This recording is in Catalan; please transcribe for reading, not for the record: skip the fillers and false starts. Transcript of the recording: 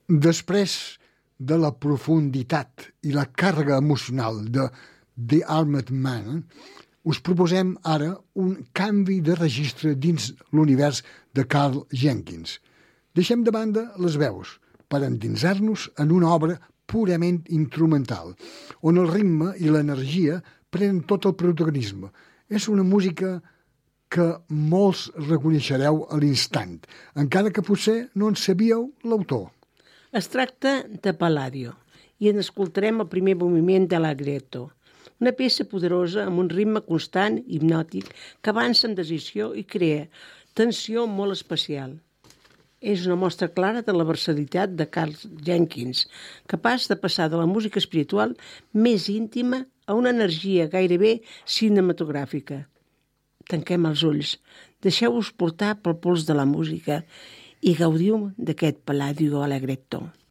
Després de la profunditat i la càrrega emocional de The Armed Man, us proposem ara un canvi de registre dins l'univers de Karl Jenkins. Deixem de banda les veus per endinsar-nos en una obra purament instrumental, on el ritme i l'energia prenen tot el protagonisme. És una música que molts reconeixereu a l'instant, encara que potser no en sabíeu l'autor. Es tracta de Palladio i en escoltarem el primer moviment de l'Allegretto, una peça poderosa amb un ritme constant, hipnòtic, que avança amb decisió i crea tensió molt especial. És una mostra clara de la versatilitat de Karl Jenkins, capaç de passar de la música espiritual més íntima a una energia gairebé cinematogràfica. Tanquem els ulls, deixeu-vos portar pel pols de la música i gaudiu d'aquest Palladio Allegretto.